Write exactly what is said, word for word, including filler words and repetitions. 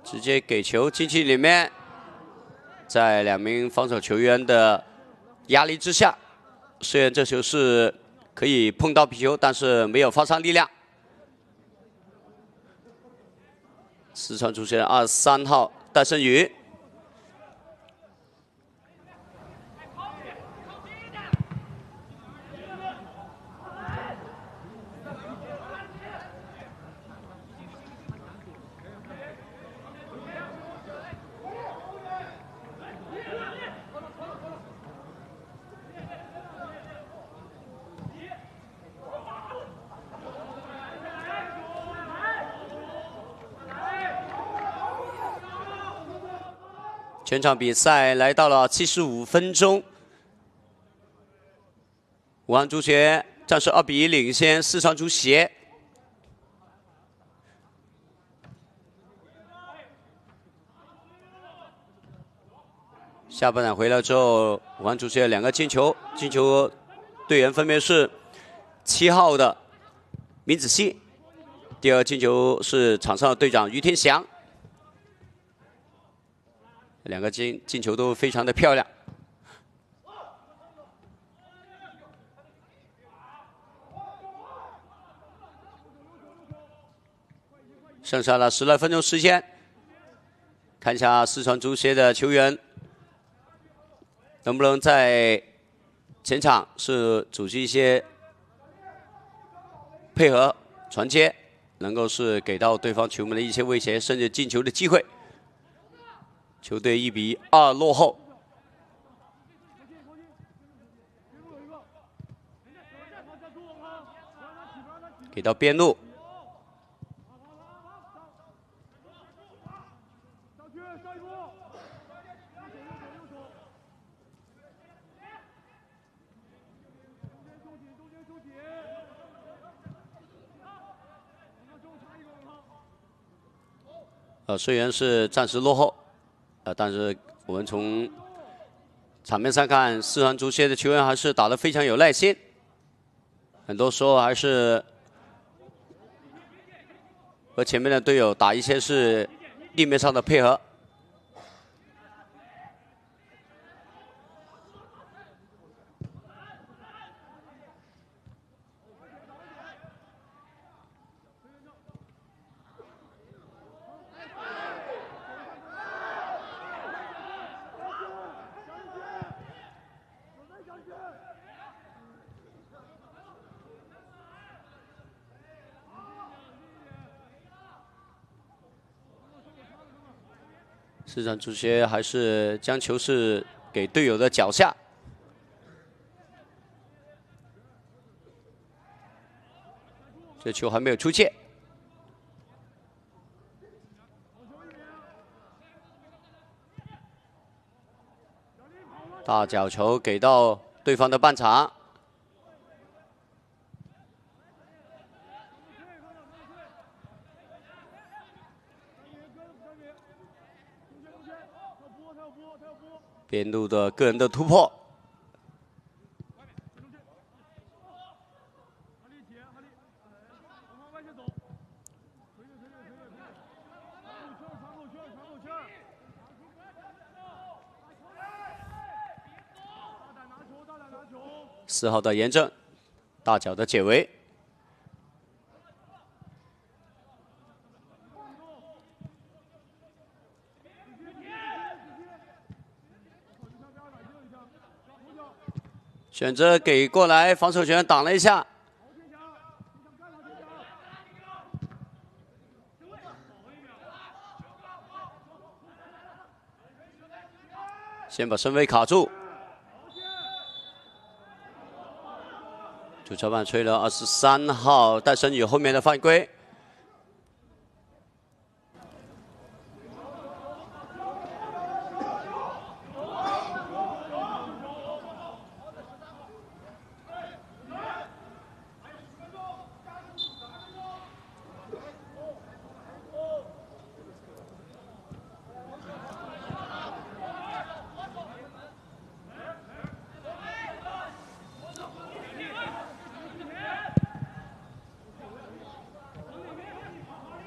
直接给球禁区里面，在两名防守球员的压力之下，虽然这球是可以碰到皮球，但是没有发伤力量。四川足协二十三号戴胜宇。 全场比赛来到了七十五分钟，武汉足协暂时二比一领先四川足协。下半场回来之后，武汉足协两个进球，进球队员分别是七号的闵子鑫，第二进球是场上的队长于天祥。 两个进进球都非常的漂亮。剩下了十来分钟时间，看一下四川足协的球员能不能在前场是组织一些配合传接，能够是给到对方球门的一些威胁，甚至进球的机会。 球队一比二落后，给到边路，呃，虽然是暂时落后。 呃，但是我们从场面上看，四川足协的球员还是打得非常有耐心，很多时候还是和前面的队友打一些是地面上的配合。四川足协还是将球是给队友的脚下，这球还没有出界。大角球给到对方的半场。 边路的个人的突破，四号的严正，大脚的解围。 选择给过来，防守球员挡了一下，先把身位卡住。主裁判吹了二十三号戴胜宇后面的犯规。